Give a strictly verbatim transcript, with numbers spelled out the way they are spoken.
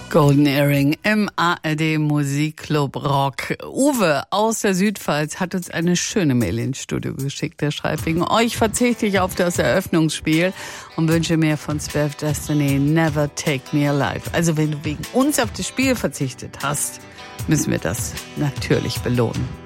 Golden Earring im A R D Musikclub Rock. Uwe aus der Südpfalz hat uns eine schöne Mail ins Studio geschickt. Der schreibt: Wegen euch verzichte ich auf das Eröffnungsspiel und wünsche mir von Spef Destiny Never Take Me Alive. Also wenn du wegen uns auf das Spiel verzichtet hast, müssen wir das natürlich belohnen.